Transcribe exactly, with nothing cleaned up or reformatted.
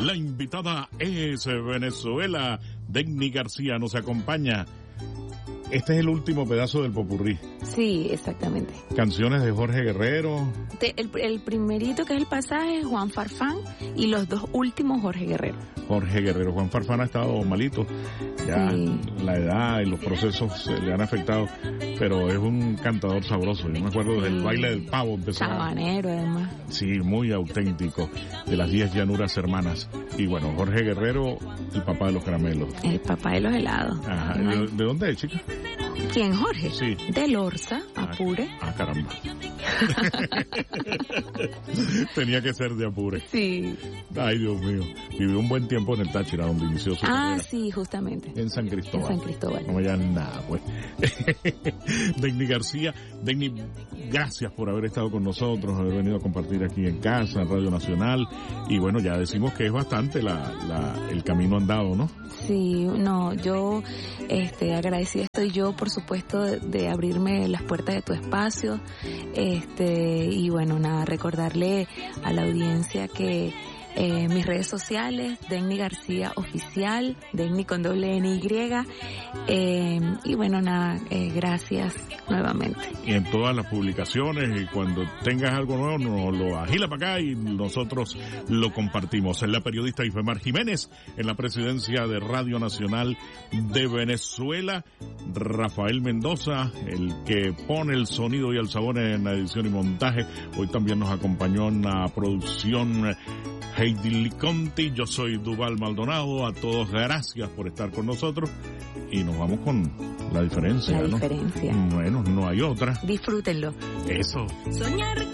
La invitada es Venezuela. Denny García nos acompaña. Este es el último pedazo del popurrí. Sí, exactamente. Canciones de Jorge Guerrero. De, el, el primerito, que es el pasaje, Juan Farfán, y los dos últimos, Jorge Guerrero. Jorge Guerrero. Juan Farfán ha estado malito. Ya sí. La edad y los procesos se le han afectado, pero es un cantador sabroso. Yo me acuerdo del sí. baile del pavo. Empezó Sabanero, además. Sí, muy auténtico. De las diez llanuras hermanas. Y bueno, Jorge Guerrero, el papá de los caramelos. El papá de los helados. Ajá. ¿De, ¿De dónde es, chica? ¿Quién, Jorge? Sí. De Lorza, Apure. Ah, ah caramba. Tenía que ser de Apure. Sí. Ay, Dios mío. Vivió un buen tiempo en el Táchira, donde inició su ah, carrera. Ah, sí, justamente. En San Cristóbal. En San Cristóbal. No me llaman nada, pues. Denny García. Denny, gracias por haber estado con nosotros, haber venido a compartir aquí en casa, en Radio Nacional. Y bueno, ya decimos que es bastante la, la, el camino andado, ¿no? Sí, no, yo este, agradecida estoy yo, por supuesto, de, de abrirme las puertas de tu espacio. Este, y bueno, nada, recordarle a la audiencia que eh, mis redes sociales, Denny García Oficial, Denny con doble N Y, eh, y bueno, nada, eh, gracias nuevamente. Y en todas las publicaciones, y cuando tengas algo nuevo, nos lo agila para acá y nosotros lo compartimos. Es la periodista Ifemar Jiménez, en la presidencia de Radio Nacional de Venezuela, Rafael Mendoza, el que pone el sonido y el sabor en la edición y montaje. Hoy también nos acompañó en la producción Heidi Liconti. Yo soy Duval Maldonado. A todos gracias por estar con nosotros y nos vamos con la diferencia. La ¿no? diferencia. Bueno, no hay otra. Disfrútenlo. Eso. Soñar